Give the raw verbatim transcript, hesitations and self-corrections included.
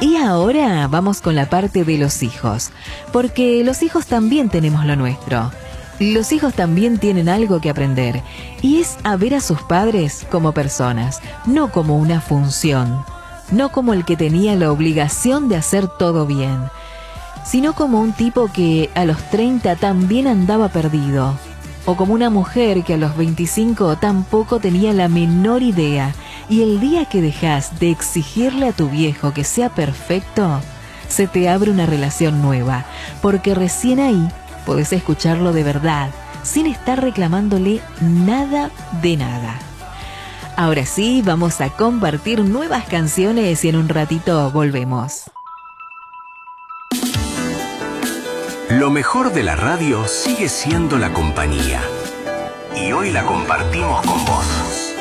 Y ahora vamos con la parte de los hijos, porque los hijos también tenemos lo nuestro. Los hijos también tienen algo que aprender, y es a ver a sus padres como personas, no como una función, no como el que tenía la obligación de hacer todo bien, sino como un tipo que a los treinta también andaba perdido, o como una mujer que a los veinticinco tampoco tenía la menor idea, y el día que dejas de exigirle a tu viejo que sea perfecto, se te abre una relación nueva, porque recién ahí podés escucharlo de verdad, sin estar reclamándole nada de nada. Ahora sí, vamos a compartir nuevas canciones y en un ratito volvemos. Lo mejor de la radio sigue siendo la compañía. Y hoy la compartimos con vos.